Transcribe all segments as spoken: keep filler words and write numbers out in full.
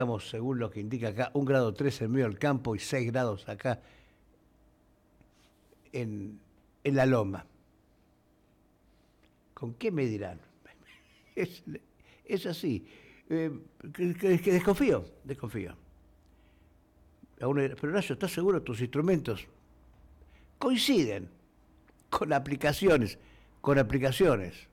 estamos, según lo que indica acá, un grado tres en medio del campo y seis grados acá en, en la loma. ¿Con qué me dirán? Es, es así. Eh, que, que- que desconfío, desconfío. A uno dirá, pero Horacio, ¿estás seguro de tus instrumentos? Coinciden con aplicaciones, con aplicaciones.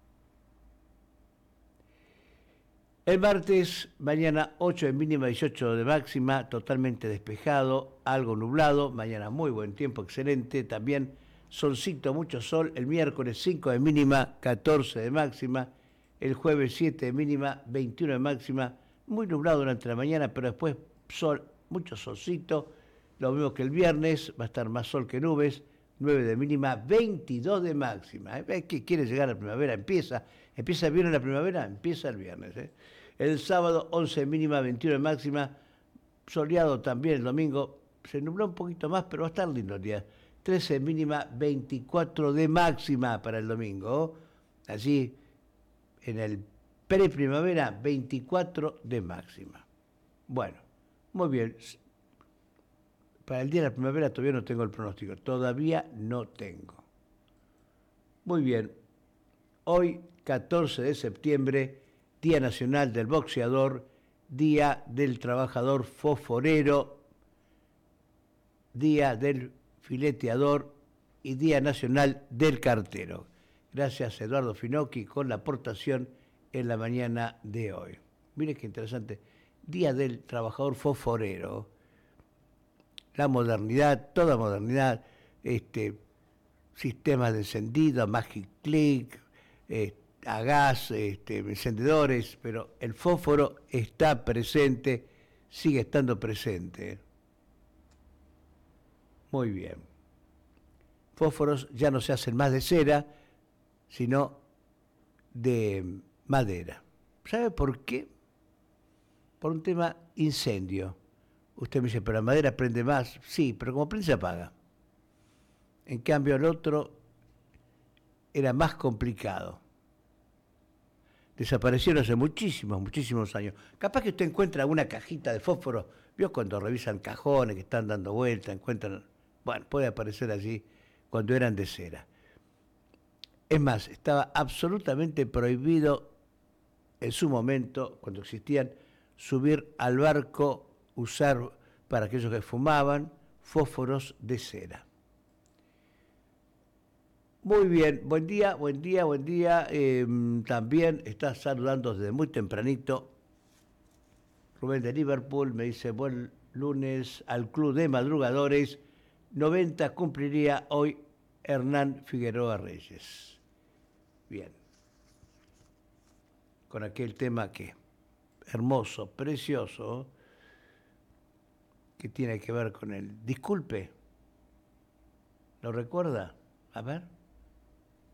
El martes, mañana ocho de mínima, dieciocho de máxima, totalmente despejado, algo nublado, mañana muy buen tiempo, excelente, también solcito, mucho sol, el miércoles cinco de mínima, catorce de máxima, el jueves siete de mínima, veintiuno de máxima, muy nublado durante la mañana, pero después sol, mucho solcito, lo mismo que el viernes, va a estar más sol que nubes, nueve de mínima, veintidós de máxima. ¿Eh? ¿Qué quiere llegar a la primavera? Empieza, empieza el viernes la primavera, empieza el viernes. ¿eh? El sábado once de mínima, veintiuno de máxima, soleado también el domingo, se nubló un poquito más, pero va a estar lindo el día. trece de mínima, veinticuatro de máxima para el domingo. Allí, en el pre-primavera, veinticuatro de máxima. Bueno, muy bien. Para el día de la primavera todavía no tengo el pronóstico, todavía no tengo. Muy bien, hoy catorce de septiembre, Día Nacional del Boxeador, Día del Trabajador Fosforero, Día del Fileteador y Día Nacional del Cartero. Gracias Eduardo Finocchi con la aportación en la mañana de hoy. Mire qué interesante, Día del Trabajador Fosforero. La modernidad, toda modernidad, este, sistemas de encendido, Magic Click, eh, a gas, este, encendedores, pero el fósforo está presente, sigue estando presente. Muy bien. Fósforos ya no se hacen más de cera, sino de madera. ¿Sabe por qué? Por un tema incendio. Usted me dice, pero la madera prende más. Sí, pero como prende se apaga. En cambio, el otro era más complicado. Desaparecieron hace muchísimos, muchísimos años. Capaz que usted encuentra una cajita de fósforo, vio cuando revisan cajones que están dando vuelta, encuentran, bueno, puede aparecer allí cuando eran de cera. Es más, estaba absolutamente prohibido en su momento, cuando existían, subir al barco, usar para aquellos que fumaban fósforos de cera. Muy bien, buen día, buen día, buen día. Eh, también está saludando desde muy tempranito Rubén de Liverpool, me dice buen lunes al Club de Madrugadores. noventa cumpliría hoy Hernán Figueroa Reyes. Bien, con aquel tema que hermoso, precioso, que tiene que ver con el disculpe. ¿Lo recuerda? A ver.